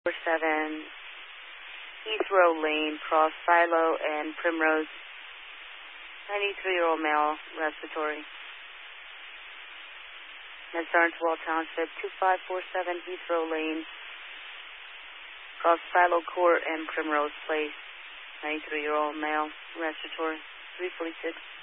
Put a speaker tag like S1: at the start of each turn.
S1: 7 Heathrow Lane, cross Silo and Primrose. 93-year-old male, respiratory. Med Starnswell Township, 2547 Heathrow Lane, cross Silo Court and Primrose Place. 93-year-old male, respiratory. 346.